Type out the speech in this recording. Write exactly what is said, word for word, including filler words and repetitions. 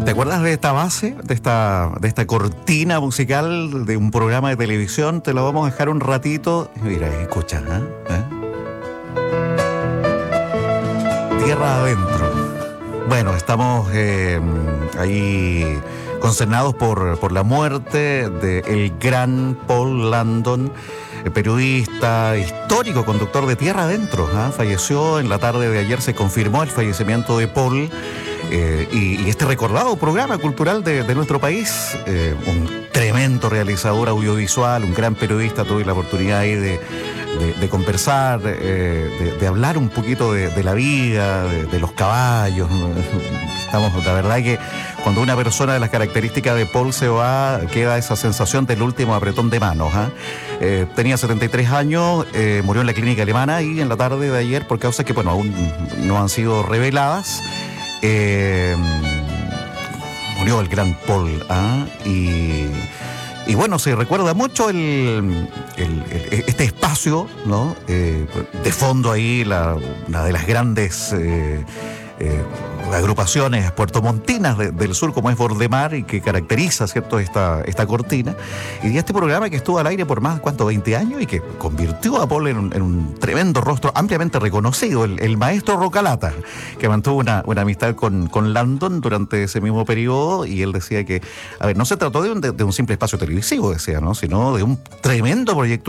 ¿Te acuerdas de esta base, de esta, de esta cortina musical de un programa de televisión? Te lo vamos a dejar un ratito. Mira, escucha, ¿eh? ¿Eh? Tierra adentro. Bueno, estamos eh, ahí concernados por, por la muerte del gran Paul Landon, periodista, histórico conductor de Tierra Adentro. ¿eh? Falleció en la tarde de ayer, se confirmó el fallecimiento de Paul. Eh, y, y este recordado programa cultural de, de nuestro país, eh, un tremendo realizador audiovisual, un gran periodista. Tuve la oportunidad ahí de, de, de conversar, eh, de, de hablar un poquito de, de la vida, de, de los caballos. Estamos, la verdad que cuando una persona de las características de Paul se va, queda esa sensación del último apretón de manos. ¿eh? Eh, tenía setenta y tres años, eh, murió en la clínica alemana y en la tarde de ayer por causas que, bueno, aún no han sido reveladas. Eh, murió el gran Paul, ¿ah? y, y bueno, se recuerda mucho el, el, el, este espacio, ¿no? Eh, de fondo ahí la, una de las grandes eh, eh, agrupaciones puertomontinas de, del sur, como es Bordemar, y que caracteriza, ¿cierto?, esta, esta cortina. Y este programa que estuvo al aire por más, ¿cuánto?, veinte años, y que convirtió a Paul en un, en un tremendo rostro ampliamente reconocido, el, el maestro Rocalata, que mantuvo una, una amistad con, con Landon durante ese mismo periodo. Y él decía que, a ver, no se trató de un, de, de un simple espacio televisivo, decía, ¿no?, sino de un tremendo proyecto